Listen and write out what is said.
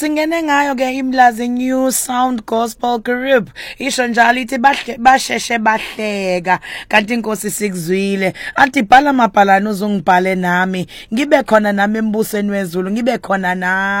Singene ngayo ke imlazi New Sound Gospel Group isho njalo ithi basheshe bahleka kanti inkosi sikuzwile athi bhala amabhalana uzungibhale nami ngibe khona nami embusweni wezulu ngibe khona na